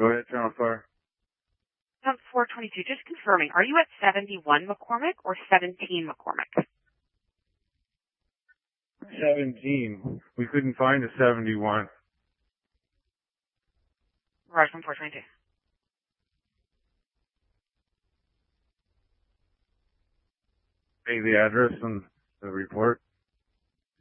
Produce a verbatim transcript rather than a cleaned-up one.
Go ahead, Channel four. Um, four twenty-two, just confirming, are you at seventy-one McCormick or seventeen McCormick? seventeen. We couldn't find a seventy-one. Right from four twenty-two. Say the address and the report.